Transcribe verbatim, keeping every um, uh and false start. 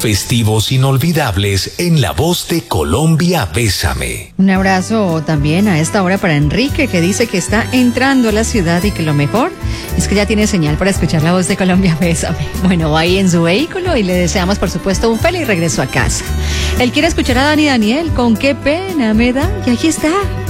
festivos inolvidables en la voz de Colombia Bésame. Un abrazo también a esta hora para Enrique, que dice que está entrando a la ciudad y que lo mejor es que ya tiene señal para escuchar la voz de Colombia Bésame. Bueno, va ahí en su vehículo y le deseamos por supuesto un feliz regreso a casa. Él quiere escuchar a Dani Daniel con Qué pena me da, y aquí está.